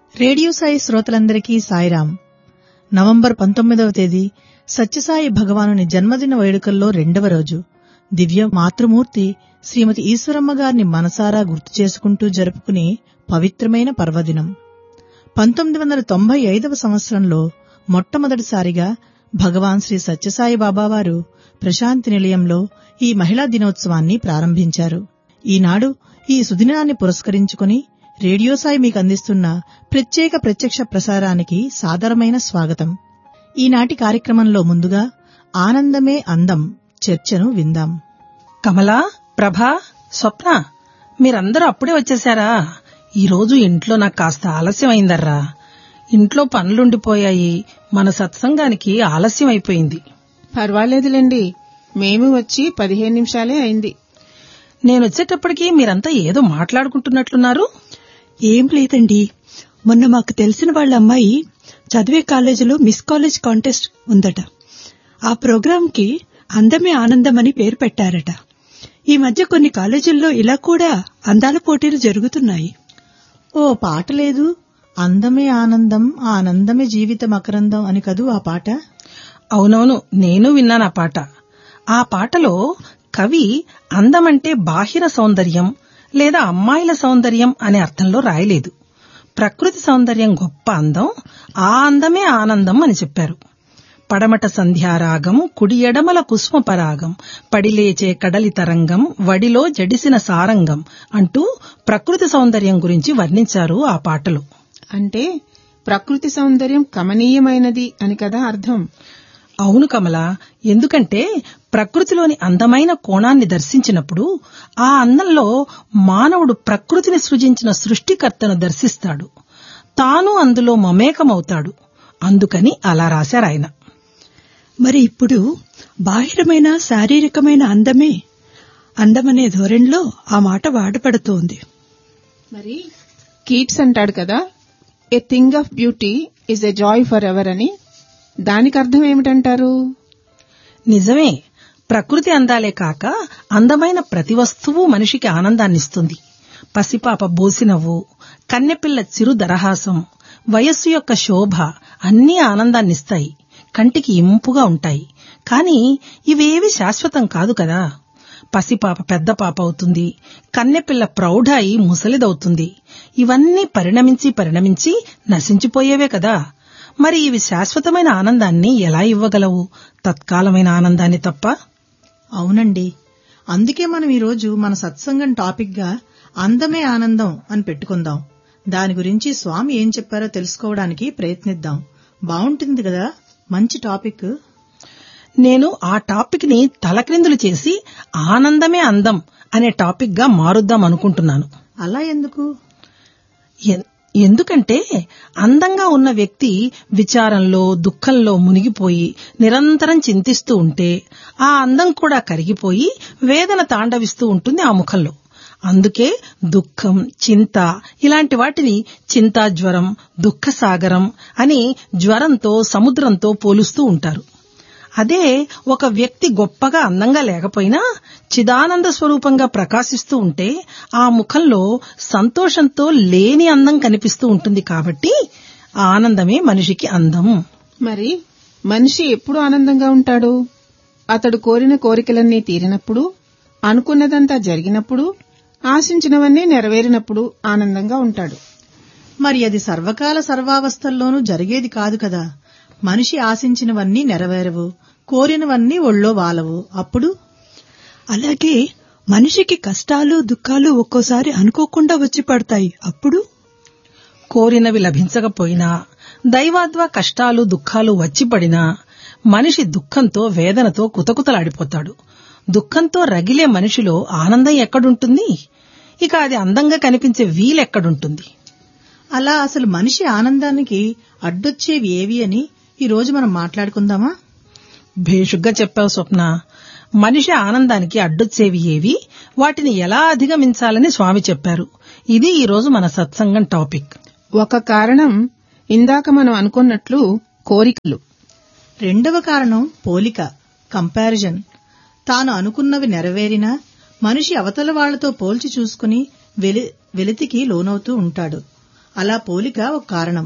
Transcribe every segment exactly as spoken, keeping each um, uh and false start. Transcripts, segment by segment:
Radio Sai శ్రోతలందరికీ Sairam. November పంతొమ్మిదవ తేదీ సత్యసాయి భగవానుని జన్మదిన వేడుకల్లో రెండవ రోజు. దివ్య మాతృమూర్తి శ్రీమతి ఈశ్వరమ్మ గారిని మనసారా గుర్తు చేసుకుంటూ జరుపుకునే పవిత్రమైన పర్వదినం. పంతొమ్మిది వందల తొంభై ఐదవ సంవత్సరంలో మొట్టమొదటిసారిగా భగవాన్ శ్రీ సత్యసాయి బాబావారు ప్రశాంతి నిలయంలో ఈ మహిళా దినోత్సవాన్ని ప్రారంభించారు. ఈనాడు ఈ సుదినాన్ని పురస్కరించుకుని రేడియో సాయి మీకు అందిస్తున్న ప్రత్యేక ప్రత్యక్ష ప్రసారానికి సాదరమైన స్వాగతం. ఈనాటి కార్యక్రమంలో ముందుగా ఆనందమే అందం చర్చను విందాం. కమలా, ప్రభా, స్వప్న, మీరందరూ అప్పుడే వచ్చేశారా? ఈరోజు ఇంట్లో నాకు కాస్త ఆలస్యం అయిందర్రా. ఇంట్లో పనులుండిపోయాయి. మన సత్సంగానికి ఆలస్యం అయిపోయింది. పర్వాలేదులేండి, మేము వచ్చి పదిహేను నిమిషాలే అయింది. నేనొచ్చేటప్పటికి మీరంతా ఏదో మాట్లాడుకుంటున్నట్లున్నారు. ఏం లేదండి, మొన్న మాకు తెలిసిన వాళ్ళ అమ్మాయి చదివే కాలేజీలో మిస్ కాలేజ్ కాంటెస్ట్ ఉందట. ఆ ప్రోగ్రాంకి అందమే ఆనందం అని పేరు పెట్టారట. ఈ మధ్య కొన్ని కాలేజీల్లో ఇలా కూడా అందాల పోటీలు జరుగుతున్నాయి. ఓ పాట లేదు, అందమే ఆనందం ఆనందమే జీవిత మకరందం అని కదూ ఆ పాట? అవునవును, నేను విన్నాను ఆ పాట. ఆ పాటలో కవి అందమంటే బాహిర సౌందర్యం లేదా అమ్మాయిల సౌందర్యం అనే అర్థంలో రాయలేదు. ప్రకృతి సౌందర్యం గొప్ప అందం, ఆ అందమే ఆనందం అని చెప్పారు. పడమట సంధ్యారాగం, కుడి ఎడమల కుసుమపరాగం, పడిలేచే కడలి తరంగం, వడిలో జడిసిన సారంగం అంటూ ప్రకృతి సౌందర్యం గురించి వర్ణించారు ఆ పాటలో. అంటే ప్రకృతి సౌందర్యం కమనీయమైనది అని కదా అర్థం? అవును కమల, ఎందుకంటే ప్రకృతిలోని అందమైన కోణాన్ని దర్శించినప్పుడు ఆ అందంలో మానవుడు ప్రకృతిని సృజించిన సృష్టికర్తను దర్శిస్తాడు. తాను అందులో మమేకమవుతాడు. అందుకని అలా రాశారాయన. మరి ఇప్పుడు బాహిరమైన శారీరకమైన అందమే అందమనే ధోరణిలో ఆ మాట వాడపడుతోంది. మరి కీట్స్ అంటాడు కదా, a thing of beauty is a joy for ever అని. దానికి అర్థం ఏమిటంటారు? నిజమే, ప్రకృతి అందాలే కాక అందమైన ప్రతి వస్తువు మనిషికి ఆనందాన్నిస్తుంది. పసిపాప బోసినవ్వు, కన్నెపిల్ల చిరు దరహాసం, వయస్సు యొక్క శోభ అన్నీ ఆనందాన్నిస్తాయి, కంటికి ఇంపుగా ఉంటాయి. కాని ఇవేవి శాశ్వతం కాదు కదా. పసిపాప పెద్ద పాప అవుతుంది, కన్నెపిల్ల ప్రౌఢ అయి ముసలిదవుతుంది. ఇవన్నీ పరిణమించి పరిణమించి నశించిపోయేవే కదా. మరి ఇవి శాశ్వతమైన ఆనందాన్ని ఎలా ఇవ్వగలవు? తత్కాలమైన ఆనందాన్ని తప్ప. అవునండి, అందుకే మనం ఈరోజు మన సత్సంగం టాపిక్ గా అందమే ఆనందం అని పెట్టుకుందాం. దాని గురించి స్వామి ఏం చెప్పారో తెలుసుకోవడానికి ప్రయత్నిద్దాం. బావుంటుంది కదా మంచి టాపిక్. నేను ఆ టాపిక్ ని తలక్రిందులు చేసి ఆనందమే అందం అనే టాపిక్ గా మారుద్దాం అనుకుంటున్నాను. అలా ఎందుకు? ఎందుకంటే అందంగా ఉన్న వ్యక్తి విచారంలో దుఃఖంలో మునిగిపోయి నిరంతరం చింతిస్తూ ఉంటే ఆ అందం కూడా కరిగిపోయి వేదన తాండవిస్తూ ఉంటుంది ఆ ముఖంలో. అందుకే దుఃఖం, చింత ఇలాంటి వాటిని చింతాజ్వరం, దుఃఖసాగరం అని జ్వరంతో సముద్రంతో పోలుస్తూ ఉంటారు. అదే ఒక వ్యక్తి గొప్పగా అందంగా లేకపోయినా చిదానంద స్వరూపంగా ప్రకాశిస్తూ ఉంటే ఆ ముఖంలో సంతోషంతో లేని అందం కనిపిస్తూ ఉంటుంది. కాబట్టి ఆనందమే మనిషికి అందం. మరి మనిషి ఎప్పుడు ఆనందంగా ఉంటాడు? అతడు కోరిన కోరికలన్నీ తీరినప్పుడు, అనుకున్నదంతా జరిగినప్పుడు, ఆశించినవన్నీ నెరవేరినప్పుడు ఆనందంగా ఉంటాడు. మరి అది సర్వకాల సర్వావస్థల్లోనూ జరిగేది కాదు కదా. మనిషి ఆశించినవన్నీ నెరవేరవు, కోరినవన్నీ ఒళ్ళో వాలవు. అప్పుడు అలాగే మనిషికి కష్టాలు దుఃఖాలు ఒక్కోసారి అనుకోకుండా వచ్చి పడతాయి. అప్పుడు కోరినవి లభించకపోయినా, దైవాద్వా కష్టాలు దుఃఖాలు వచ్చిపడినా మనిషి దుఃఖంతో వేదనతో కుతకుతలాడిపోతాడు. దుఃఖంతో రగిలే మనిషిలో ఆనందం ఎక్కడుంటుంది? ఇక అది అందంగా కనిపించే వీలెక్కడుంటుంది? అలా అసలు మనిషి ఆనందానికి అడ్డొచ్చేవి ఏవి అని ఈరోజు మనం మాట్లాడుకుందామా? భేషుగ్గా చెప్పావు స్వప్న. మనిషి ఆనందానికి అడ్డొచ్చేవి ఏవి, వాటిని ఎలా అధిగమించాలని స్వామి చెప్పారు. ఇది ఈరోజు మన సత్సంగం టాపిక్. ఒక కారణం ఇందాక మనం అనుకున్నట్లు కోరికలు. రెండవ కారణం పోలిక, కంపారిజన్. తాను అనుకున్నవి నెరవేరినా మనిషి అవతల వాళ్లతో పోల్చి చూసుకుని వెలితికి లోనవుతూ ఉంటాడు. అలా పోలిక ఒక కారణం.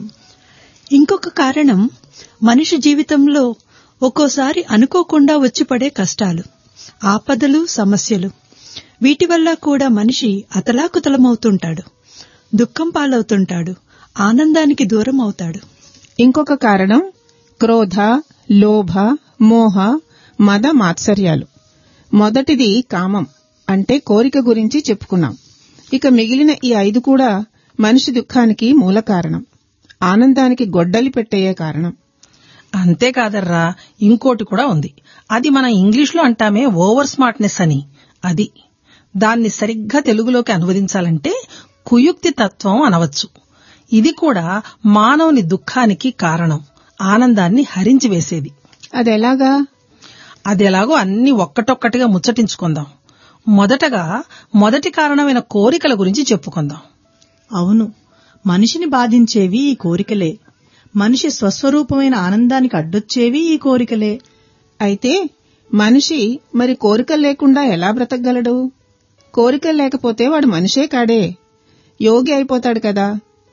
ఇంకొక కారణం మనిషి జీవితంలో ఒక్కోసారి అనుకోకుండా వచ్చి పడే కష్టాలు, ఆపదలు, సమస్యలు. వీటి వల్ల కూడా మనిషి అతలాకుతలమవుతుంటాడు, దుఃఖం పాలవుతుంటాడు, ఆనందానికి దూరం అవుతాడు. ఇంకొక కారణం క్రోధ, లోభ, మోహ, మద, మాత్సర్యాలు. మొదటిది కామం అంటే కోరిక గురించి చెప్పుకున్నాం. ఇక మిగిలిన ఈ ఐదు కూడా మనిషి దుఃఖానికి మూల కారణం, ఆనందానికి గొడ్డలి పెట్టేయే కారణం. అంతేకాదర్రా, ఇంకోటి కూడా ఉంది. అది మన ఇంగ్లీష్లో అంటామే ఓవర్ స్మార్ట్నెస్ అని. అది దాన్ని సరిగ్గా తెలుగులోకి అనువదించాలంటే కుయుక్తి తత్వం అనవచ్చు. ఇది కూడా మానవుని దుఃఖానికి కారణం, ఆనందాన్ని హరించి వేసేది. అదెలాగా? అదెలాగో అన్ని ఒక్కటొక్కటిగా ముచ్చటించుకుందాం. మొదటగా మొదటి కారణమైన కోరికల గురించి చెప్పుకుందాం. అవును, మనిషిని బాధించేవి ఈ కోరికలే. మనిషి స్వస్వరూపమైన ఆనందానికి అడ్డొచ్చేవి ఈ కోరికలే. అయితే మనిషి మరి కోరికలు లేకుండా ఎలా బ్రతకగలడు? కోరికలు లేకపోతే వాడు మనిషే కాడే, యోగి అయిపోతాడు కదా.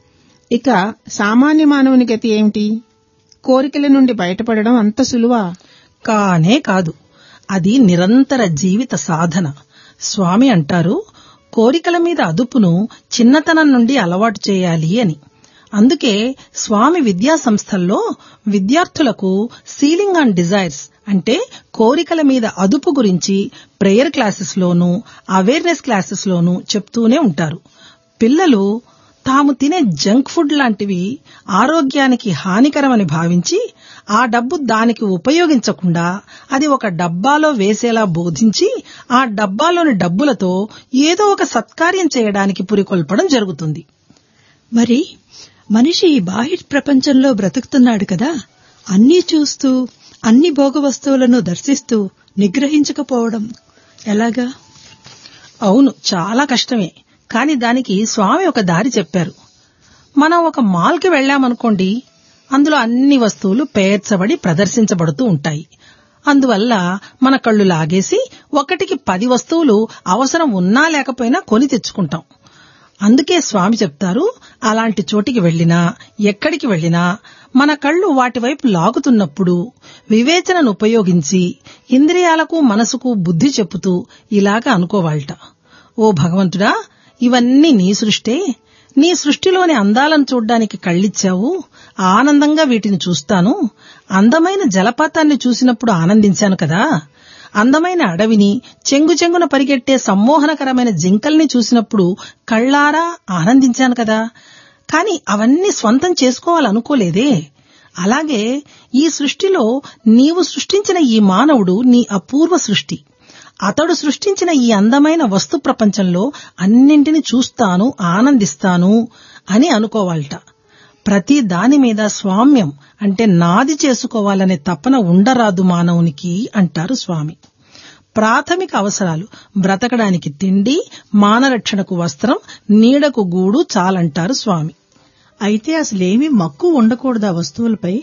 ఇక సామాన్య మానవుని గతి ఏమిటి? కోరికల నుండి బయటపడడం అంత సులువా? కానే కాదు. అది నిరంతర జీవిత సాధన. స్వామి అంటారు, కోరికల మీద అదుపును చిన్నతనం నుండి అలవాటు చేయాలి అని. అందుకే స్వామి విద్యా సంస్థల్లో విద్యార్థులకు సీలింగ్ ఆన్ డిజైర్స్ అంటే కోరికల మీద అదుపు గురించి ప్రేయర్ క్లాసెస్లోనూ అవేర్నెస్ క్లాసెస్లోనూ చెప్తూనే ఉంటారు. పిల్లలు తాము తినే జంక్ ఫుడ్ లాంటివి ఆరోగ్యానికి హానికరమని భావించి ఆ డబ్బు దానికి ఉపయోగించకుండా అది ఒక డబ్బాలో వేసేలా బోధించి ఆ డబ్బాలోని డబ్బులతో ఏదో ఒక సత్కార్యం చేయడానికి పురికొల్పడం జరుగుతుంది. మరి మనిషి ఈ బాహ్య ప్రపంచంలో బ్రతుకుతున్నాడు కదా, అన్నీ చూస్తూ అన్ని భోగ వస్తువులను దర్శిస్తూ నిగ్రహించకపోవడం ఎలాగా? అవును, చాలా కష్టమే. కాని దానికి స్వామి ఒక దారి చెప్పారు. మనం ఒక మాల్కి వెళ్లామనుకోండి, అందులో అన్ని వస్తువులు పేర్చబడి ప్రదర్శించబడుతూ ఉంటాయి. అందువల్ల మన కళ్ళు లాగేసి ఒకటికి పది వస్తువులు అవసరం ఉన్నా లేకపోయినా కొని తెచ్చుకుంటాం. అందుకే స్వామి చెప్తారు, అలాంటి చోటికి వెళ్లినా ఎక్కడికి వెళ్లినా మన కళ్ళు వాటి వైపు లాగుతున్నప్పుడు వివేచనను ఉపయోగించి ఇంద్రియాలకు మనసుకు బుద్ధి చెప్పుతూ ఇలాగ అనుకోవాలట, ఓ భగవంతుడా, ఇవన్నీ నీ సృష్టే. నీ సృష్టిలోని అందాలను చూడ్డానికి కళ్ళిచ్చావు, ఆనందంగా వీటిని చూస్తాను. అందమైన జలపాతాన్ని చూసినప్పుడు ఆనందించాను కదా, అందమైన అడవిని, చెంగు చెంగున పరిగెట్టే సమ్మోహనకరమైన జింకల్ని చూసినప్పుడు కళ్ళారా ఆనందించాను కదా. కాని అవన్నీ స్వంతం చేసుకోవాలనుకోలేదే. అలాగే ఈ సృష్టిలో నీవు సృష్టించిన ఈ మానవుడు నీ అపూర్వ సృష్టి. అతడు సృష్టించిన ఈ అందమైన వస్తు ప్రపంచంలో అన్నింటినీ చూస్తాను, ఆనందిస్తాను అని అనుకోవాలట. ప్రతి దాని మీద స్వామ్యం అంటే నాది చేసుకోవాలనే తపన ఉండరాదు మానవునికి అంటారు స్వామి. ప్రాథమిక అవసరాలు బ్రతకడానికి తిండి, మానరక్షణకు వస్త్రం, నీడకు గూడు చాలంటారు స్వామి. అయితే అసలేమీ మక్కువ ఉండకూడదా వస్తువులపై?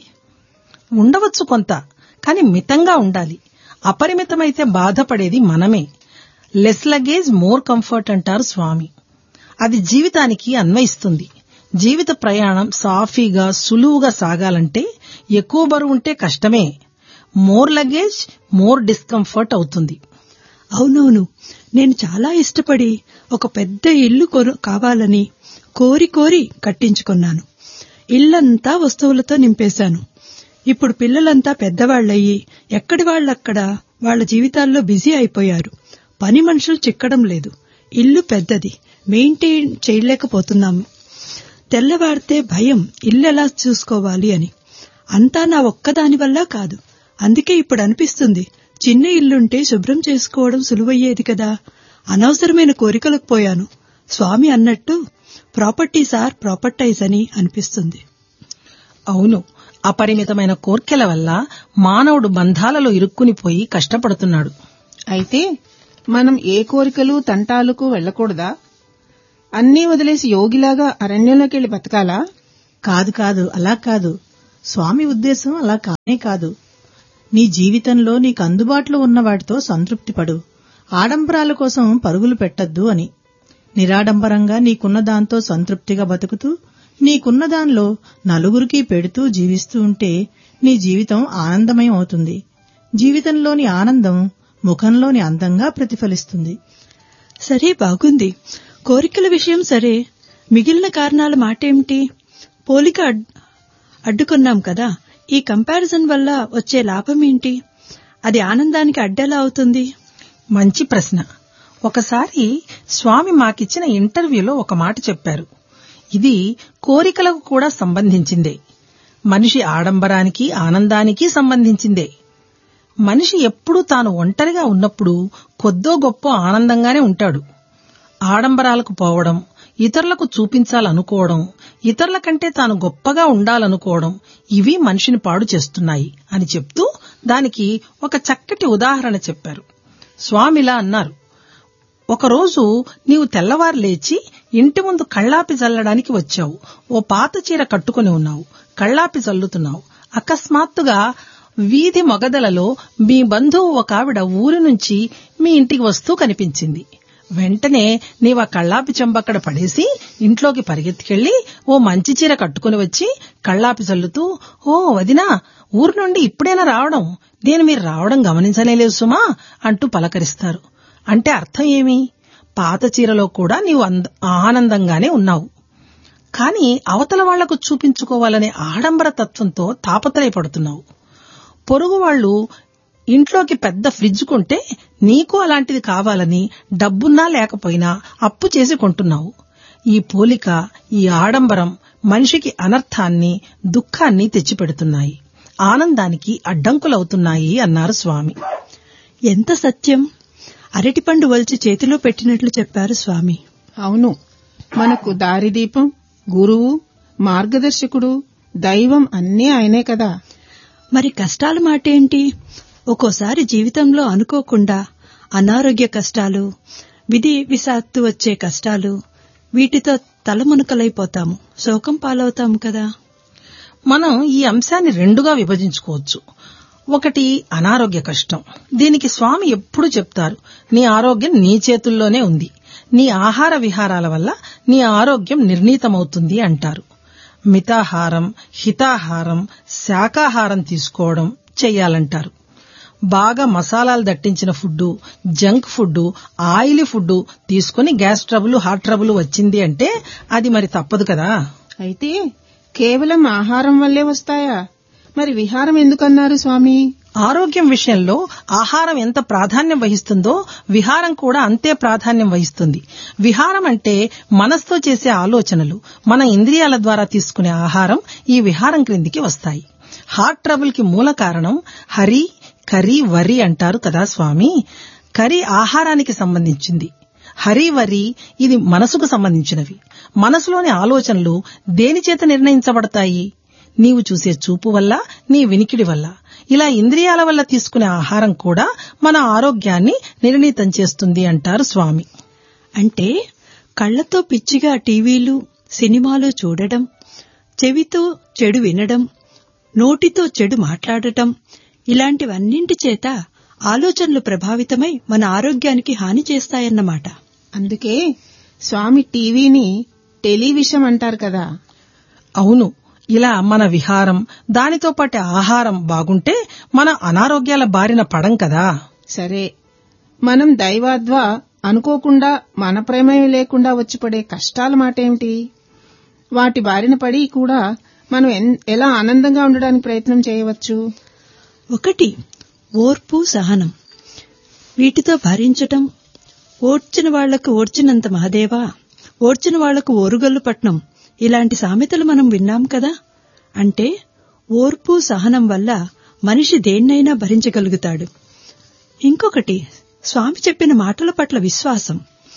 ఉండవచ్చు కొంత, కాని మితంగా ఉండాలి. అపరిమితమైతే బాధపడేది మనమే. లెస్ లగేజ్ మోర్ కంఫర్ట్ అంటారు స్వామి. అది జీవితానికి అన్వయిస్తుంది. జీవిత ప్రయాణం సాఫీగా సులువుగా సాగాలంటే ఎక్కువ బరువుంటే కష్టమే. మోర్ లగేజ్ మోర్ డిస్కంఫర్ట్ అవుతుంది. అవునవును, నేను చాలా ఇష్టపడి ఒక పెద్ద ఇల్లు కావాలని కోరి కోరి కట్టించుకున్నాను. ఇల్లంతా వస్తువులతో నింపేశాను. ఇప్పుడు పిల్లలంతా పెద్దవాళ్లయ్యి ఎక్కడి వాళ్ళక్కడ వాళ్ల జీవితాల్లో బిజీ అయిపోయారు. పని మనుషులు చిక్కడం లేదు. ఇల్లు పెద్దది, మెయింటైన్ చేయలేకపోతున్నాము. తెల్లవారితే భయం, ఇల్లెలా చూసుకోవాలి అని. అంతా నా ఒక్కదాని వల్ల కాదు. అందుకే ఇప్పుడు అనిపిస్తుంది, చిన్న ఇల్లుంటే శుభ్రం చేసుకోవడం సులువయ్యేది కదా. అనవసరమైన కోరికలకు పోయాను. స్వామి అన్నట్టు ప్రాపర్టీస్ ఆర్ ప్రాపర్టైజ్ అని అనిపిస్తుంది. అవును, అపరిమితమైన కోర్కెల వల్ల మానవుడు బంధాలలో ఇరుక్కునిపోయి కష్టపడుతున్నాడు. అయితే మనం ఏ కోరికలు తంటాలకు వెళ్లకూడదా? అన్నీ వదిలేసి యోగిలాగా అరణ్యంలోకి వెళ్లి బతకాలా? కాదు కాదు, అలా కాదు. స్వామి ఉద్దేశం అలా కానే కాదు. నీ జీవితంలో నీకు అందుబాటులో ఉన్న వాటితో సంతృప్తిపడు. ఆడంబరాల కోసం పరుగులు పెట్టద్దు అని. నిరాడంబరంగా నీకున్న దాంతో సంతృప్తిగా బతుకుతూ నీకున్న దానిలో నలుగురికి పెడుతూ జీవిస్తూ ఉంటే నీ జీవితం ఆనందమయం అవుతుంది. జీవితంలోని ఆనందం ముఖంలోని అందంగా ప్రతిఫలిస్తుంది. సరే, బాగుంది. కోరికల విషయం సరే, మిగిలిన కారణాల మాటేమిటి? పోలిక అడ్డుకున్నాం కదా, ఈ కంపారిజన్ వల్ల వచ్చే లాభం ఏంటి? అది ఆనందానికి అడ్డెలా అవుతుంది? మంచి ప్రశ్న. ఒకసారి స్వామి మాకిచ్చిన ఇంటర్వ్యూలో ఒక మాట చెప్పారు. ఇది కోరికలకు కూడా సంబంధించిందే. మనిషి ఆడంబరానికి ఆనందానికి సంబంధించిందే. మనిషి ఎప్పుడూ తాను ఒంటరిగా ఉన్నప్పుడు కొద్దో గొప్ప ఆనందంగానే ఉంటాడు. ఆడంబరాలకు పోవడం, ఇతరులకు చూపించాలనుకోవడం, ఇతరుల కంటే తాను గొప్పగా ఉండాలనుకోవడం, ఇవి మనిషిని పాడు చేస్తున్నాయి అని చెప్తూ దానికి ఒక చక్కటి ఉదాహరణ చెప్పారు. స్వామిలా అన్నారు, ఒకరోజు నీవు తెల్లవారు లేచి ఇంటి ముందు కళ్ళాపి జల్లడానికి వచ్చావు. ఓ పాత చీర కట్టుకుని ఉన్నావు, కళ్ళాపి జల్లుతున్నావు. అకస్మాత్తుగా వీధి మొగదలలో మీ బంధువు ఒక ఆవిడ ఊరి నుంచి మీ ఇంటికి వస్తూ కనిపించింది. వెంటనే నీవు ఆ కళ్ళాపి చెంబక్కడ పడేసి ఇంట్లోకి పరిగెత్తుకెళ్లి ఓ మంచి చీర కట్టుకుని వచ్చి కళ్ళాపి చల్లుతూ, ఓ వదినా, ఊరు నుండి ఇప్పుడైనా రావడం, నేను మీరు రావడం గమనించలేదు సుమా అంటూ పలకరిస్తారు. అంటే అర్థం ఏమి? పాత చీరలో కూడా నీవు ఆనందంగానే ఉన్నావు, కాని అవతల వాళ్లకు చూపించుకోవాలనే ఆడంబర తత్వంతో తాపత్రయపడుతున్నావు. పొరుగు వాళ్లు ఇంట్లోకి పెద్ద ఫ్రిడ్జ్ కొంటే నీకు అలాంటిది కావాలని డబ్బున్నా లేకపోయినా అప్పు చేసి కొంటున్నావు. ఈ పోలిక, ఈ ఆడంబరం మనిషికి అనర్థాన్ని, దుఃఖాన్ని తెచ్చిపెడుతున్నాయి, ఆనందానికి అడ్డంకులవుతున్నాయి అన్నారు స్వామి. ఎంత సత్యం! అరటిపండు వల్చి చేతిలో పెట్టినట్లు చెప్పారు స్వామి. అవును, మనకు దారిదీపం, గురువు, మార్గదర్శకుడు, దైవం అన్నీ ఆయనే కదా. మరి కష్టాల మాటేంటి? ఒక్కోసారి జీవితంలో అనుకోకుండా అనారోగ్య కష్టాలు, విధి విషాత్తు వచ్చే కష్టాలు, వీటితో తలమునకలైపోతాము, శోకం పాలవుతాము కదా. మనం ఈ అంశాన్ని రెండుగా విభజించుకోవచ్చు. ఒకటి అనారోగ్య కష్టం. దీనికి స్వామి ఎప్పుడూ చెప్తారు, నీ ఆరోగ్యం నీ చేతుల్లోనే ఉంది, నీ ఆహార విహారాల వల్ల నీ ఆరోగ్యం నిర్ణీతమవుతుంది అంటారు. మితాహారం, హితాహారం, శాకాహారం తీసుకోవడం చెయ్యాలంటారు. బాగా మసాలాలు దట్టించిన food, junk food, oily food తీసుకుని గ్యాస్ ట్రబుల్, హార్ట్ ట్రబుల్ వచ్చింది అంటే అది మరి తప్పదు కదా. అయితే కేవలం ఆహారం వల్లే వస్తాయా? మరి విహారం ఎందుకన్నారు స్వామి? ఆరోగ్యం విషయంలో ఆహారం ఎంత ప్రాధాన్యం వహిస్తుందో విహారం కూడా అంతే ప్రాధాన్యం వహిస్తుంది. విహారం అంటే మనసుతో చేసే ఆలోచనలు, మన ఇంద్రియాల ద్వారా తీసుకునే ఆహారం ఈ విహారం క్రిందికి వస్తాయి. హార్ట్ ట్రబుల్ కి మూల కారణం హరి, కరి, వరి అంటారు కదా స్వామి. కరి ఆహారానికి సంబంధించింది, హరి, వరి ఇది మనసుకు సంబంధించినవి. మనసులోని ఆలోచనలు దేని చేత నిర్ణయించబడతాయి? నీవు చూసే చూపు వల్ల, నీ వినికిడి వల్ల. ఇలా ఇంద్రియాల వల్ల తీసుకునే ఆహారం కూడా మన ఆరోగ్యాన్ని నిర్ణీతం చేస్తుంది అంటారు స్వామి. అంటే కళ్లతో పిచ్చిగా టీవీలు, సినిమాలు చూడడం, చెవితో చెడు వినడం, నోటితో చెడు మాట్లాడటం, ఇలాంటివన్నింటి చేత ఆలోచనలు ప్రభావితమై మన ఆరోగ్యానికి హాని చేస్తాయన్నమాట. అందుకే స్వామి టీవీని టెలివిషన్ అంటారు కదా. అవును, ఇలా మన విహారం, దానితో పాటు ఆహారం బాగుంటే మన అనారోగ్యాల బారిన పడం కదా. సరే, మనం దైవాద్వా అనుకోకుండా మన ప్రమేయం లేకుండా వచ్చిపడే కష్టాల మాటేమిటి? వాటి బారిన పడి కూడా మనం ఎలా ఆనందంగా ఉండడానికి ప్రయత్నం చేయవచ్చు? ఒకటి, ఓర్పు, సహనం. వీటితో భరించటం. ఓర్చిన వాళ్లకు ఓర్చినంత మహదేవా, ఓర్చిన వాళ్లకు ఓరుగల్లు పట్నం, ఇలాంటి సామెతలు మనం విన్నాం కదా. అంటే ఓర్పు, సహనం వల్ల మనిషి దేన్నైనా భరించగలుగుతాడు. ఇంకొకటి, స్వామి చెప్పిన మాటల పట్ల విశ్వాసం.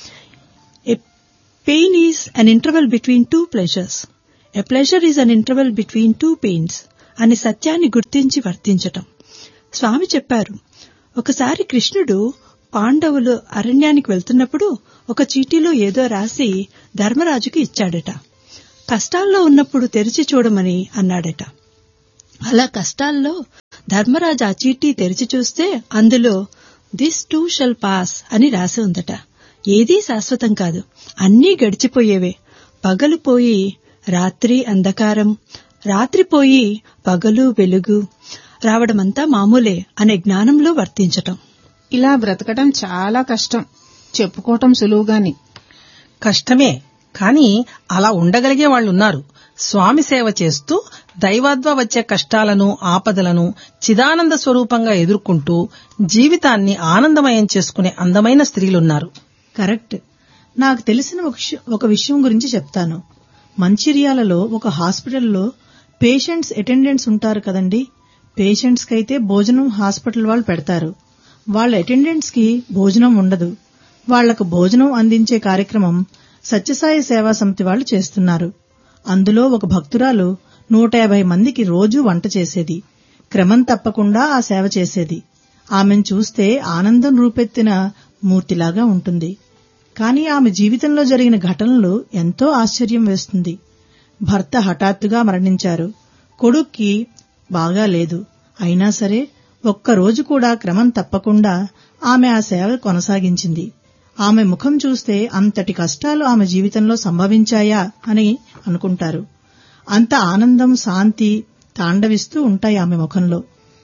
A pain is an interval between two pleasures, a pleasure is an interval between two pains అనే సత్యాన్ని గుర్తించి వర్తించటం. స్వామి చెప్పారు, ఒకసారి కృష్ణుడు పాండవులు అరణ్యానికి వెళ్తున్నప్పుడు ఒక చీటీలో ఏదో రాసి ధర్మరాజుకి ఇచ్చాడట. కష్టాల్లో ఉన్నప్పుడు తెరిచి చూడమని అన్నాడట. అలా కష్టాల్లో ధర్మరాజు ఆ చీటీ తెరిచి చూస్తే అందులో దిస్ టూ షల్ పాస్ అని రాసి ఉందట. ఏదీ శాశ్వతం కాదు, అన్నీ గడిచిపోయేవే. పగలు పోయి రాత్రి అంధకారం, రాత్రిపోయి పగలు వెలుగు రావడమంతా మామూలే అనే జ్ఞానంలో వర్తించటం. ఇలా బ్రతకడం చాలా కష్టం, చెప్పుకోవటం సులువుగాని. కష్టమే, కానీ అలా ఉండగలిగే వాళ్ళున్నారు. స్వామి సేవ చేస్తూ దైవాద్వా వచ్చే కష్టాలను, ఆపదలను చిదానంద స్వరూపంగా ఎదుర్కొంటూ జీవితాన్ని ఆనందమయం చేసుకునే అందమైన స్త్రీలున్నారు. కరెక్ట్. నాకు తెలిసిన ఒక విషయం గురించి చెప్తాను. మంచిర్యాలలో ఒక హాస్పిటల్లో పేషెంట్స్ అటెండెంట్స్ ఉంటారు కదండి. పేషెంట్స్ కైతే భోజనం హాస్పిటల్ వాళ్ళు పెడతారు. వాళ్ళ అటెండెంట్స్ కి భోజనం ఉండదు. వాళ్లకు భోజనం అందించే కార్యక్రమం సత్యసాయి సేవా సమితి వాళ్ళు చేస్తున్నారు. అందులో ఒక భక్తురాలు నూట యాభై మందికి రోజూ వంట చేసేది. క్రమం తప్పకుండా ఆ సేవ చేసేది. ఆమెను చూస్తే ఆనందం రూపెత్తిన మూర్తిలాగా ఉంటుంది. కానీ ఆమె జీవితంలో జరిగిన ఘటనలు ఎంతో ఆశ్చర్యం వేస్తుంది. భర్త హఠాత్తుగా మరణించారు. కొడుక్కి బాగా లేదు. అయినా సరే ఒక్కరోజు కూడా క్రమం తప్పకుండా ఆమె ఆ సేవ కొనసాగించింది. ఆమె ముఖం చూస్తే అంతటి కష్టాలు ఆమె జీవితంలో సంభవించాయా అని అనుకుంటారు. అంత ఆనందం, శాంతి తాండవిస్తూ ఉంటాయి ఆమె ముఖంలో.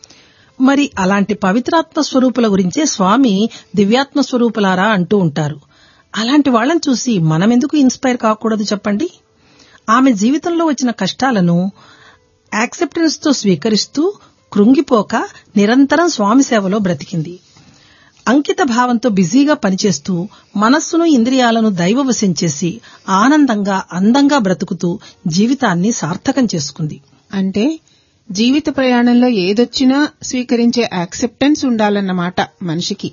మరి అలాంటి పవిత్రాత్మ స్వరూపుల గురించే స్వామి దివ్యాత్మ స్వరూపులారా అంటూ ఉంటారు. అలాంటి వాళ్లను చూసి మనమెందుకు ఇన్స్పైర్ కాకూడదు చెప్పండి. ఆమె జీవితంలో వచ్చిన కష్టాలను యాక్సెప్టెన్స్ తో స్వీకరిస్తూ కృంగిపోక నిరంతరం స్వామి సేవలో బ్రతికింది. అంకిత భావంతో బిజీగా పనిచేస్తూ మనస్సును, ఇంద్రియాలను దైవవశం చేసి ఆనందంగా, అందంగా బ్రతుకుతూ జీవితాన్ని సార్థకం చేసుకుంది. అంటే జీవిత ప్రయాణంలో ఏదొచ్చినా స్వీకరించే యాక్సెప్టెన్స్ ఉండాలన్నమాట మనిషికి.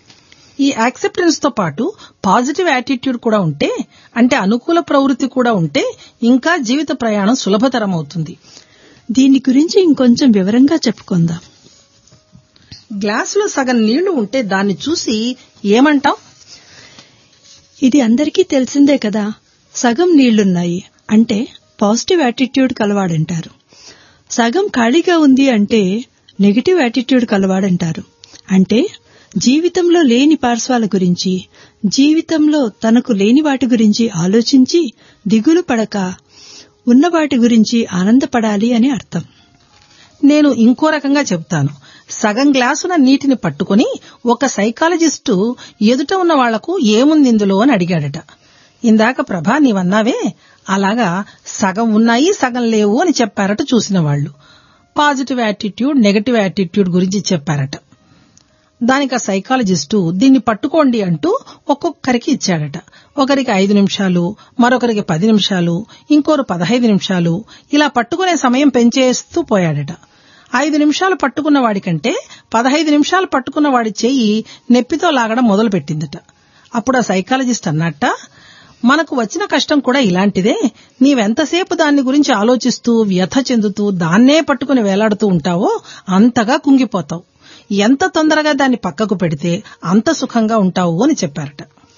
ఈ యాక్సెప్టెన్స్ తో పాటు పాజిటివ్ యాటిట్యూడ్ కూడా ఉంటే, అంటే అనుకూల ప్రవృత్తి కూడా ఉంటే ఇంకా జీవిత ప్రయాణం సులభతరం అవుతుంది. దీని గురించి ఇంకొంచెం వివరంగా చెప్పుకుందాం. గ్లాసులో సగం నీళ్లు ఉంటే దాన్ని చూసి ఏమంటాం? ఇది అందరికీ తెలిసిందే కదా. సగం నీళ్లున్నాయి అంటే పాజిటివ్ యాటిట్యూడ్ కలవాడంటారు. సగం ఖాళీగా ఉంది అంటే నెగటివ్ యాటిట్యూడ్ కలవాడంటారు. అంటే జీవితంలో లేని పార్శ్వాల గురించి, జీవితంలో తనకు లేని వాటి గురించి ఆలోచించి దిగులు పడక ఉన్న వాటి గురించి ఆనందపడాలి అని అర్థం. నేను ఇంకో రకంగా చెప్తాను. సగం గ్లాసున నీటిని పట్టుకుని ఒక సైకాలజిస్టు ఎదుట ఉన్న వాళ్లకు ఏముంది ఇందులో అని అడిగాడట. ఇందాక ప్రభా నీవన్నావే, అలాగా సగం ఉన్నాయి సగం లేవు అని చెప్పారట చూసిన వాళ్లు. పాజిటివ్ యాటిట్యూడ్, నెగటివ్ యాటిట్యూడ్ గురించి చెప్పారట. దానికి ఆ సైకాలజిస్టు దీన్ని పట్టుకోండి అంటూ ఒక్కొక్కరికి ఇచ్చాడట. ఒకరికి ఐదు నిమిషాలు, మరొకరికి పది నిమిషాలు, ఇంకోరు పదహైదు నిమిషాలు, ఇలా పట్టుకునే సమయం పెంచేస్తూ పోయాడట. ఐదు నిమిషాలు పట్టుకున్న వాడికంటే పదహైదు నిమిషాలు పట్టుకున్న వాడి చెయ్యి నెప్పితో లాగడం మొదలుపెట్టిందట. అప్పుడు ఆ సైకాలజిస్ట్ అన్నట్ట, మనకు వచ్చిన కష్టం కూడా ఇలాంటిదే. నీవెంతసేపు దాన్ని గురించి ఆలోచిస్తూ వ్యథ చెందుతూ దాన్నే పట్టుకుని వేలాడుతూ ఉంటావో అంతగా కుంగిపోతావు. ఎంత తొందరగా దాన్ని పక్కకు పెడితే అంత సుఖంగా ఉంటావు అని చెప్పారట.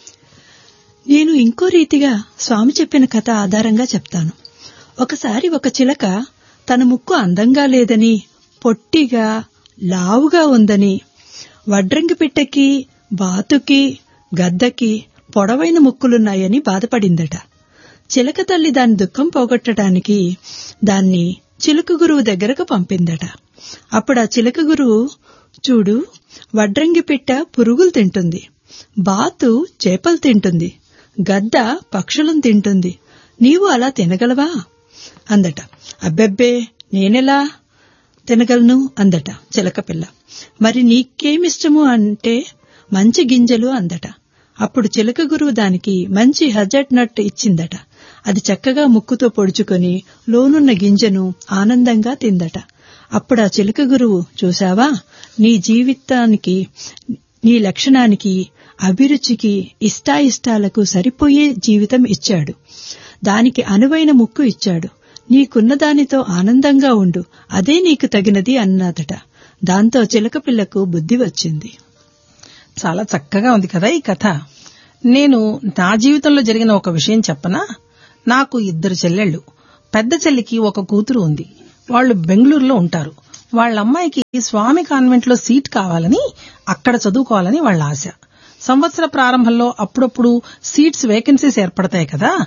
నేను ఇంకో రీతిగా స్వామి చెప్పిన కథ ఆధారంగా చెప్తాను. ఒకసారి ఒక చిలక తన ముక్కు అందంగా లేదని, పొట్టిగా లావుగా ఉందని, వడ్రంగి పిట్టకి, బాతుకి, గద్దకి పొడవైన ముక్కులున్నాయని బాధపడిందట. చిలక తల్లి దాని దుఃఖం పోగొట్టడానికి దాన్ని చిలుక గురువు దగ్గరకు పంపిందట. అప్పుడు ఆ చిలక గురువు, చూడు, వడ్రంగి పిట్ట పురుగులు తింటుంది, బాతు చేపలు తింటుంది, గద్ద పక్షులను తింటుంది, నీవు అలా తినగలవా అందట. అబ్బెబ్బే, నేనెలా తినగలను అందట చిలక పిల్ల. మరి నీకేమిష్టము అంటే మంచి గింజలు అందట. అప్పుడు చిలక గురువు దానికి మంచి హజట్ నట్ ఇచ్చిందట. అది చక్కగా ముక్కుతో పొడుచుకొని లోనున్న గింజను ఆనందంగా తిందట. అప్పుడు ఆ చిలక గురువు, చూశావా, నీ జీవితానికి, నీ లక్షణానికి, అభిరుచికి, ఇష్టాయిష్టాలకు సరిపోయే జీవితం ఇచ్చాడు. దానికి అనువైన ముక్కు ఇచ్చాడు. నీకున్న దానితో ఆనందంగా ఉండు, అదే నీకు తగినది అన్నదట. దాంతో చిలక పిల్లకు బుద్ధి వచ్చింది. చాలా చక్కగా ఉంది కదా ఈ కథ. నేను నా జీవితంలో జరిగిన ఒక విషయం చెప్పనా? నాకు ఇద్దరు చెల్లెళ్ళు. పెద్ద చెల్లికి ఒక కూతురు ఉంది. వాళ్లు బెంగళూరులో ఉంటారు. వాళ్ళ అమ్మాయికి స్వామి కాన్వెంట్ లో సీట్ కావాలని, అక్కడ చదువుకోవాలని వాళ్ళ ఆశ. సంవత్సర ప్రారంభంలో అప్పుడప్పుడు సీట్స్ వేకెన్సీస్ ఏర్పడతాయి కదా,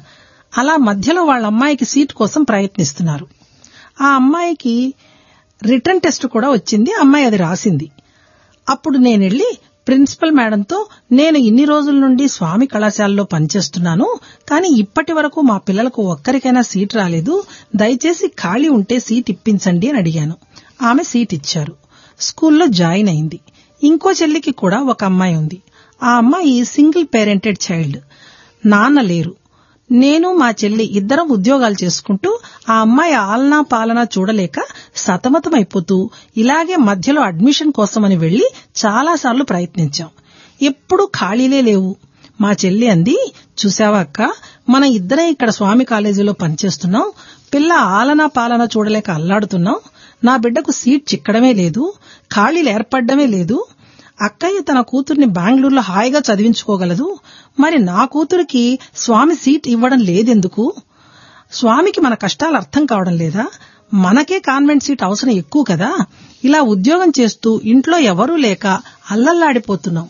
అలా మధ్యలో వాళ్ళ అమ్మాయికి సీట్ కోసం ప్రయత్నిస్తున్నారు. ఆ అమ్మాయికి రిటర్న్ టెస్ట్ కూడా వచ్చింది. అమ్మాయి అది రాసింది. అప్పుడు నేనెళ్లి ప్రిన్సిపల్ మేడంతో, నేను ఇన్ని రోజుల నుండి స్వామి కళాశాలలో పనిచేస్తున్నాను, కానీ ఇప్పటి వరకు మా పిల్లలకు ఒక్కరికైనా సీట్ రాలేదు, దయచేసి ఖాళీ ఉంటే సీట్ ఇప్పించండి అని అడిగాను. ఆమె సీట్ ఇచ్చారు. స్కూల్లో జాయిన్ అయింది. ఇంకో చెల్లికి కూడా ఒక అమ్మాయి ఉంది. ఆ అమ్మాయి సింగిల్ పేరెంటెడ్ చైల్డ్, నాన్న లేరు. నేను మా చెల్లి ఇద్దరం ఉద్యోగాలు చేసుకుంటూ ఆ అమ్మాయి ఆలనా పాలనా చూడలేక సతమతమైపోతూ ఇలాగే మధ్యలో అడ్మిషన్ కోసమని వెళ్లి చాలాసార్లు ప్రయత్నించాం. ఎప్పుడూ ఖాళీలే లేవు. మా చెల్లి అంది, చూసావా అక్క, మన ఇద్దరం ఇక్కడ స్వామి కాలేజీలో పనిచేస్తున్నాం, పిల్ల ఆలనా పాలనా చూడలేక అల్లాడుతున్నాం, నా బిడ్డకు సీట్ చిక్కడమే లేదు, ఖాళీలు ఏర్పడ్డమే లేదు. అక్కయ్య తన కూతుర్ని బెంగళూరులో హాయిగా చదివించుకోగలదు, మరి నా కూతురికి స్వామి సీట్ ఇవ్వడం లేదెందుకు? స్వామికి మన కష్టాలు అర్థం కావడం లేదా? మనకే కాన్వెంట్ సీట్ అవసరం ఎక్కువ కదా. ఇలా ఉద్యోగం చేస్తూ ఇంట్లో ఎవరూ లేక అల్లల్లాడిపోతున్నాం,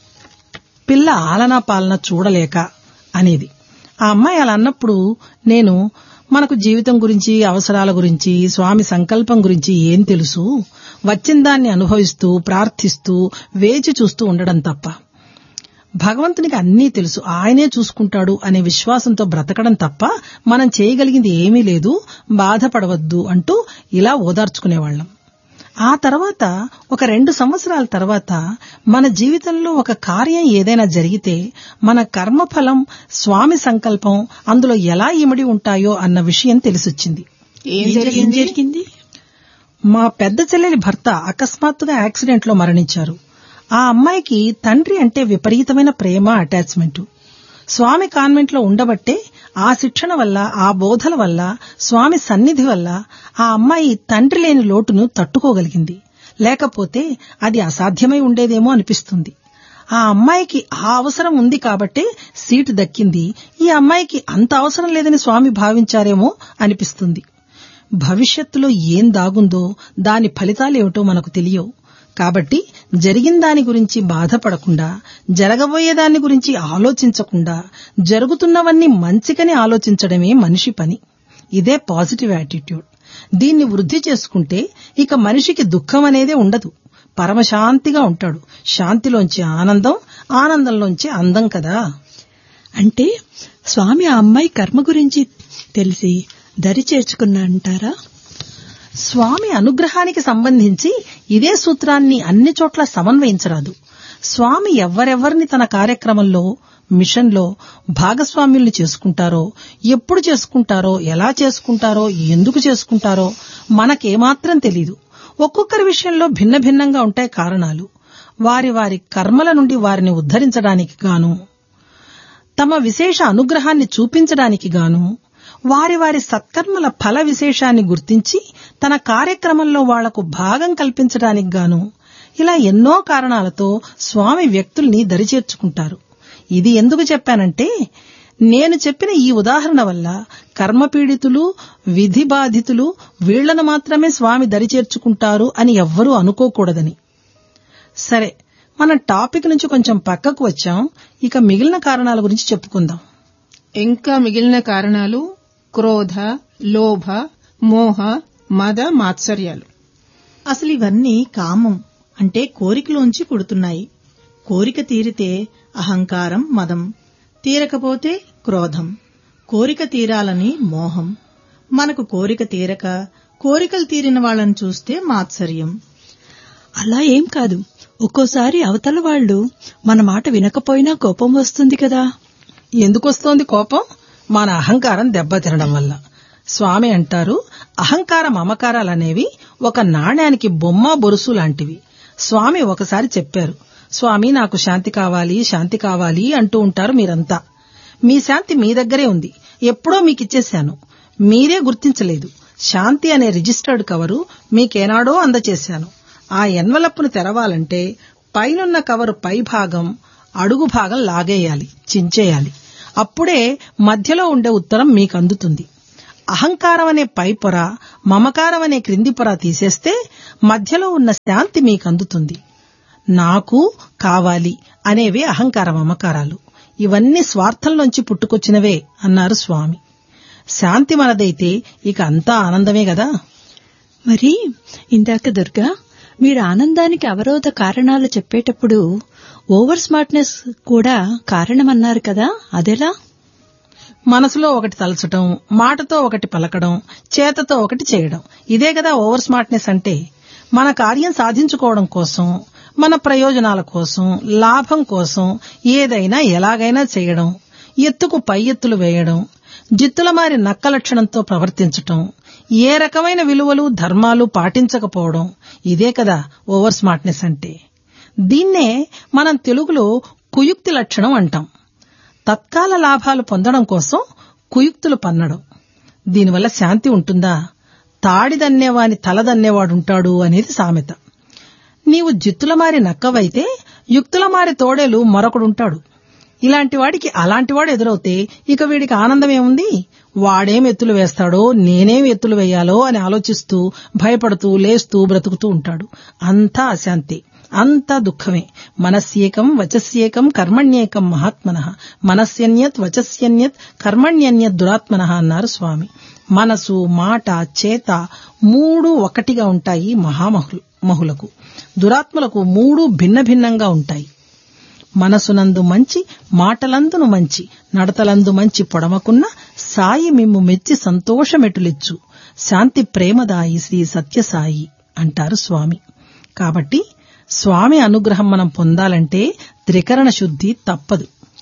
పిల్ల ఆలనా పాలన చూడలేక అనేది. ఆ అమ్మాయి అలా అన్నప్పుడు నేను, మనకు జీవితం గురించి, అవసరాల గురించి, స్వామి సంకల్పం గురించి ఏం తెలుసు? వచ్చిన దాన్ని అనుభవిస్తూ, ప్రార్థిస్తూ, వేచి చూస్తూ ఉండడం తప్ప. భగవంతునికి అన్నీ తెలుసు, ఆయనే చూసుకుంటాడు అనే విశ్వాసంతో బ్రతకడం తప్ప మనం చేయగలిగింది ఏమీ లేదు, బాధపడవద్దు అంటూ ఇలా ఓదార్చుకునేవాళ్లం. ఆ తర్వాత ఒక రెండు సంవత్సరాల తర్వాత మన జీవితంలో ఒక కార్యం ఏదైనా జరిగితే మన కర్మఫలం, స్వామి సంకల్పం అందులో ఎలా ఇమిడి ఉంటాయో అన్న విషయం తెలిసొచ్చింది. ఏం జరిగింది? మా పెద్ద చెల్లెలి భర్త అకస్మాత్తుగా యాక్సిడెంట్ లో మరణించారు. ఆ అమ్మాయికి తండ్రి అంటే విపరీతమైన ప్రేమ, అటాచ్మెంట్. స్వామి కాన్వెంట్ లో ఉండబట్టే ఆ శిక్షణ వల్ల, ఆ బోధల వల్ల, స్వామి సన్నిధి వల్ల ఆ అమ్మాయి తండ్రి లేని లోటును తట్టుకోగలిగింది. లేకపోతే అది అసాధ్యమై ఉండేదేమో అనిపిస్తుంది. ఆ అమ్మాయికి ఆ అవసరం ఉంది కాబట్టే సీటు దక్కింది. ఈ అమ్మాయికి అంత అవసరం లేదని స్వామి భావించారేమో అనిపిస్తుంది. భవిష్యత్తులో ఏం దాగుందో, దాని ఫలితాలేమిటో మనకు తెలియవు. కాబట్టి జరిగిన దాని గురించి బాధపడకుండా, జరగబోయేదాన్ని గురించి ఆలోచించకుండా, జరుగుతున్నవన్నీ మంచికని ఆలోచించడమే మనిషి పని. ఇదే పాజిటివ్ యాటిట్యూడ్. దీన్ని వృద్ధి చేసుకుంటే ఇక మనిషికి దుఃఖం అనేదే ఉండదు. పరమశాంతిగా ఉంటాడు. శాంతిలోంచి ఆనందం, ఆనందంలోంచి అందం కదా. అంటే స్వామి ఆ అమ్మాయి కర్మ గురించి తెలిసి దరి చేర్చుకున్నా అంటారా? స్వామి అనుగ్రహానికి సంబంధించి ఇదే సూత్రాన్ని అన్ని చోట్ల సమన్వయించరాదు. స్వామి ఎవరెవరిని తన కార్యక్రమంలో, మిషన్లో భాగస్వామ్యుల్ని చేసుకుంటారో, ఎప్పుడు చేసుకుంటారో, ఎలా చేసుకుంటారో, ఎందుకు చేసుకుంటారో మనకేమాత్రం తెలీదు. ఒక్కొక్కరి విషయంలో భిన్న భిన్నంగా ఉంటాయి కారణాలు. వారి వారి కర్మల నుండి వారిని ఉద్ధరించడానికి గాను, తమ విశేష అనుగ్రహాన్ని చూపించడానికి గాను, వారి వారి సత్కర్మల ఫల విశేషాన్ని గుర్తించి తన కార్యక్రమంలో వాళ్లకు భాగం కల్పించడానికి గాను, ఇలా ఎన్నో కారణాలతో స్వామి వ్యక్తుల్ని దరిచేర్చుకుంటారు. ఇది ఎందుకు చెప్పానంటే, నేను చెప్పిన ఈ ఉదాహరణ వల్ల కర్మపీడితులు, విధి బాధితులు వీళ్లను మాత్రమే స్వామి దరిచేర్చుకుంటారు అని ఎవ్వరూ అనుకోకూడదని. సరే, మన టాపిక్ నుంచి కొంచెం పక్కకు వచ్చాం. ఇక మిగిలిన కారణాల గురించి చెప్పుకుందాం. ఇంకా మిగిలిన కారణాలు క్రోధ, లోభ, మోహ, మద, మాత్సర్యాలు. అసలు ఇవన్నీ కామం అంటే కోరికలోంచి పుడుతున్నాయి. కోరిక తీరితే అహంకారం, మదం, తీరకపోతే క్రోధం, కోరిక తీరాలని మోహం, మనకు కోరిక తీరక కోరికలు తీరిన వాళ్ళని చూస్తే మాత్సర్యం. అలా ఏం కాదు, ఒక్కోసారి అవతల వాళ్ళు మన మాట వినకపోయినా కోపం వస్తుంది కదా. ఎందుకొస్తోంది కోపం? మన అహంకారం దెబ్బతినడం వల్ల. స్వామి అంటారు, అహంకార మమకారాలనేవి ఒక నాణ్యానికి బొమ్మ బొరుసు లాంటివి. స్వామి ఒకసారి చెప్పారు, స్వామి నాకు శాంతి కావాలి, శాంతి కావాలి అంటూ ఉంటారు మీరంతా. మీ శాంతి మీ దగ్గరే ఉంది, ఎప్పుడో మీకిచ్చేశాను, మీరే గుర్తించలేదు. శాంతి అనే రిజిస్టర్డ్ కవరు మీకేనాడో అందచేశాను. ఆ ఎన్వలప్ను తెరవాలంటే పైనున్న కవరు పై భాగం, అడుగు భాగం లాగేయాలి, చించేయాలి. అప్పుడే మధ్యలో ఉండే ఉత్తరం మీకు అందుతుంది. అహంకారం అనే పై పొర, మమకారం అనే క్రింది పొర తీసేస్తే మధ్యలో ఉన్న శాంతి మీకు అందుతుంది. నాకు కావాలి అనేవే అహంకార మమకారాలు. ఇవన్నీ స్వార్థంలోంచి పుట్టుకొచ్చినవే అన్నారు స్వామి. శాంతి మనదైతే ఇక అంతా ఆనందమే గదా. మరి ఇందాక దుర్గా మీరు ఆనందానికి అవరోధ కారణాలు చెప్పేటప్పుడు ఓవర్ స్మార్ట్నెస్ కూడా కారణమన్నారు కదా, అదెలా? మనసులో ఒకటి తలచటం, మాటతో ఒకటి పలకడం, చేతతో ఒకటి చేయడం, ఇదే కదా ఓవర్ స్మార్ట్నెస్ అంటే. మన కార్యం సాధించుకోవడం కోసం, మన ప్రయోజనాల కోసం, లాభం కోసం ఏదైనా ఎలాగైనా చేయడం, ఎత్తుకు పై ఎత్తులు వేయడం, జిత్తుల మారి నక్క లక్షణంతో ప్రవర్తించటం, ఏ రకమైన విలువలు ధర్మాలు పాటించకపోవడం, ఇదే కదా ఓవర్ స్మార్ట్నెస్ అంటే. దీన్నే మనం తెలుగులో కుయుక్తి లక్షణం అంటాం. తత్కాల లాభాలు పొందడం కోసం కుయుక్తులు పన్నడం. దీనివల్ల శాంతి ఉంటుందా? తాడిదన్నేవాని తలదన్నేవాడుంటాడు అనేది సామెత. నీవు జిత్తుల మారి నక్కవైతే యుక్తుల మారి తోడేలు మరొకడుంటాడు. ఇలాంటి వాడికి అలాంటివాడు ఎదురవుతే ఇక వీడికి ఆనందమేముంది? వాడేం ఎత్తులు వేస్తాడో, నేనేం ఎత్తులు వేయాలో అని ఆలోచిస్తూ భయపడుతూ లేస్తూ బ్రతుకుతూ ఉంటాడు. అంతా అశాంతి, అంతా దుఃఖమే. మనస్యేకం వచస్యేకం కర్మణ్యేకం మహాత్మనః, మనస్యన్యత్ వచస్యన్యత్ కర్మణ్యన్యత్ దురాత్మనః అన్నారు స్వామి. మనసు, మాట, చేత మూడు ఒకటిగా ఉంటాయి మహామహులు మహులకు. దురాత్మలకు మూడు భిన్న భిన్నంగా ఉంటాయి. మనసునందు మంచి, మాటలందును మంచి, నడతలందు మంచి పొడమకున్న సాయి మిమ్ము మెచ్చి సంతోషమెటులిచ్చు, శాంతి ప్రేమదాయి శ్రీ సత్యసాయి అంటారు స్వామి. కాబట్టి స్వామి అనుగ్రహం మనం పొందాలంటే త్రికరణ శుద్ధి తప్పదు.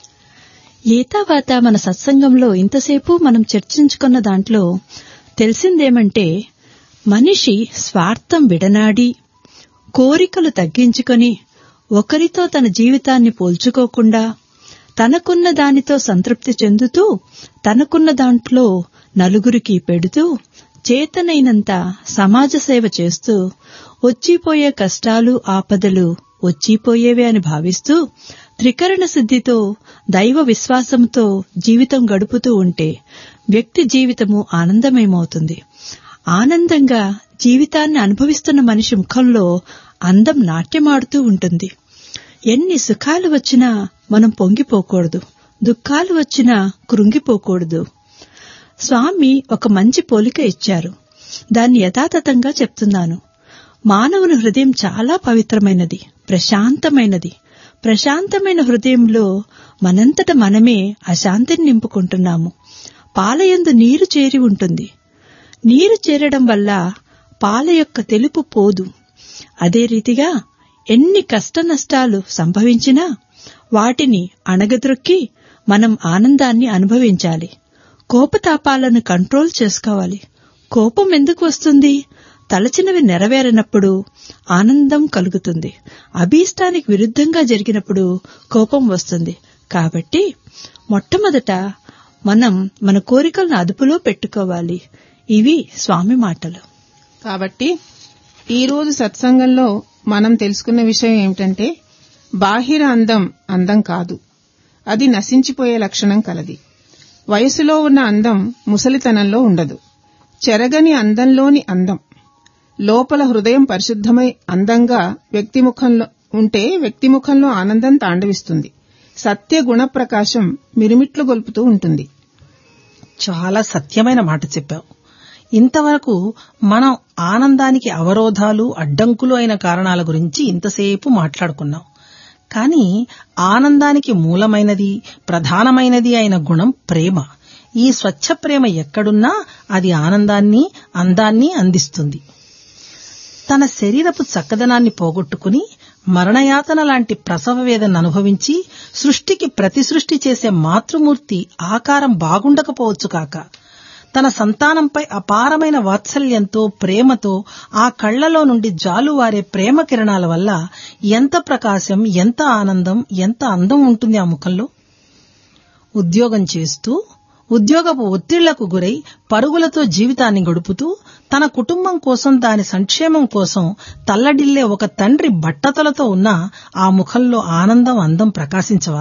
ఏతావాత మన సత్సంగంలో ఇంతసేపు మనం చర్చించుకున్న దాంట్లో తెలిసిందేమంటే, మనిషి స్వార్థం విడనాడి కోరికలు తగ్గించుకొని ఒకరితో తన జీవితాన్ని పోల్చుకోకుండా తనకున్న దానితో సంతృప్తి చెందుతూ తనకున్న దాంట్లో నలుగురికి పెడుతూ చేతనైనంత సమాజ సేవ చేస్తూ వచ్చిపోయే కష్టాలు ఆపదలు వచ్చిపోయేవే అని భావిస్తూ త్రికరణ సిద్ధితో దైవ విశ్వాసంతో జీవితం గడుపుతూ ఉంటే వ్యక్తి జీవితము ఆనందమయమవుతుంది. ఆనందంగా జీవితాన్ని అనుభవిస్తున్న మనిషి ముఖంలో అందం నాట్యమాడుతూ ఉంటుంది. ఎన్ని సుఖాలు వచ్చినా మనం పొంగిపోకూడదు, దుఃఖాలు వచ్చినా కృంగిపోకూడదు. స్వామి ఒక మంచి పోలిక ఇచ్చారు, దాన్ని యథాతథంగా చెప్తున్నాను. మానవుని హృదయం చాలా పవిత్రమైనది, ప్రశాంతమైనది. ప్రశాంతమైన హృదయంలో మనంతట మనమే అశాంతిని నింపుకుంటున్నాము. పాలయందు నీరు చేరి ఉంటుంది. నీరు చేరడం వల్ల పాల యొక్క తెలుపు పోదు. అదే రీతిగా ఎన్ని కష్ట నష్టాలు సంభవించినా వాటిని అణగద్రొక్కి మనం ఆనందాన్ని అనుభవించాలి. కోపతాపాలను కంట్రోల్ చేసుకోవాలి. కోపం ఎందుకు వస్తుంది? తలచినవి నెరవేరనప్పుడు ఆనందం కలుగుతుంది. అభీష్టానికి విరుద్ధంగా జరిగినప్పుడు కోపం వస్తుంది. కాబట్టి మొట్టమొదట మనం మన కోరికలను అదుపులో పెట్టుకోవాలి. ఇవి స్వామి మాటలు. కాబట్టి ఈరోజు సత్సంగంలో మనం తెలుసుకున్న విషయం ఏమిటంటే, బాహిర అందం అందం కాదు, అది నశించిపోయే లక్షణం కలది. వయసులో ఉన్న అందం ముసలితనంలో ఉండదు. చెరగని అందంలోని అందం లోపల హృదయం పరిశుద్ధమై అందంగా వ్యక్తిముఖంలో ఉంటే వ్యక్తిముఖంలో ఆనందం తాండవిస్తుంది. సత్య గుణ ప్రకాశం మిరుమిట్లు గొల్పుతూ ఉంటుంది. చాలా సత్యమైన మాట చెప్పావు. ఇంతవరకు మనం ఆనందానికి అవరోధాలు, అడ్డంకులు అయిన కారణాల గురించి ఇంతసేపు మాట్లాడుకున్నాం. కానీ ఆనందానికి మూలమైనది, ప్రధానమైనది అయిన గుణం ప్రేమ. ఈ స్వచ్ఛ ప్రేమ ఎక్కడున్నా అది ఆనందాన్ని, అందాన్ని అందిస్తుంది. తన శరీరపు చక్కదనాన్ని పోగొట్టుకుని మరణయాతన లాంటి ప్రసవ వేదన అనుభవించి సృష్టికి ప్రతి సృష్టి చేసే మాతృమూర్తి ఆకారం బాగుండకపోవచ్చు కాక, తన సంతానంపై అపారమైన వాత్సల్యంతో, ప్రేమతో ఆ కళ్లలో నుండి జాలువారే ప్రేమ కిరణాల వల్ల ఎంత ప్రకాశం, ఎంత ఆనందం, ఎంత అందం ఉంటుంది ఆ ముఖంలో. ఉద్యోగం చేస్తూ ఉద్యోగపు ఒత్తిళ్లకు గురై పరుగులతో జీవితాన్ని గడుపుతూ తన కుటుంబం కోసం, దాని సంక్షేమం కోసం తల్లడిల్లే ఒక తండ్రి బట్టతలతో ఉన్న ఆ ముఖంలో ఆనందం, అందం ప్రకాశించవా?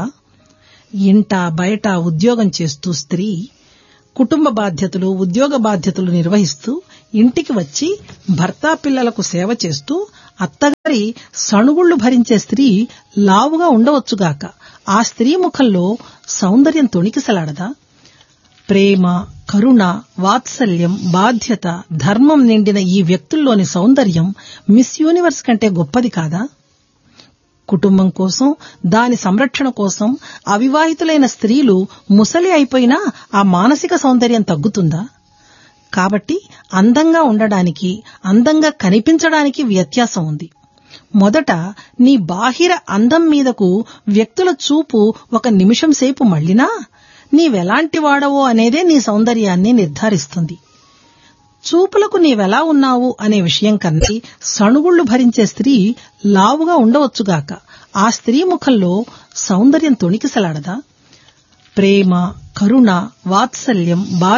ఇంట బయట ఉద్యోగం చేస్తూ స్త్రీ కుటుంబ బాధ్యతలు, ఉద్యోగ బాధ్యతలు నిర్వహిస్తూ ఇంటికి వచ్చి భర్త పిల్లలకు సేవ చేస్తూ అత్తగారి సణుగుళ్లు భరించే స్త్రీ లావుగా ఉండవచ్చుగాక, ఆ స్త్రీ ముఖంలో సౌందర్యం తొణికిసలాడదా? ప్రేమ, కరుణ, వాత్సల్యం, బాధ్యత, ధర్మం నిండిన ఈ వ్యక్తుల్లోని సౌందర్యం మిస్ యూనివర్స్ కంటే గొప్పది కాదా? కుటుంబం కోసం, దాని సంరక్షణ కోసం అవివాహితులైన స్త్రీలు ముసలి అయిపోయినా ఆ మానసిక సౌందర్యం తగ్గుతుందా? కాబట్టి అందంగా ఉండడానికి, అందంగా కనిపించడానికి వ్యత్యాసం ఉంది. మొదట నీ బాహిర అందం మీదకు వ్యక్తుల చూపు ఒక నిమిషం సేపు మళ్లినా నీవెలాంటి వాడవో అనేదే నీ సౌందర్యాన్ని నిర్ధారిస్తుంది. చూపులకు నీవెలా ఉన్నావు అనే విషయం కన్నా సణుగుళ్లు భరించే స్త్రీ లావుగా ఉండవచ్చుగాక, ఆ స్త్రీ ముఖంలో సౌందర్యం తొణికిసలాడదా? ప్రేమ, కరుణ, వాత్సల్యం,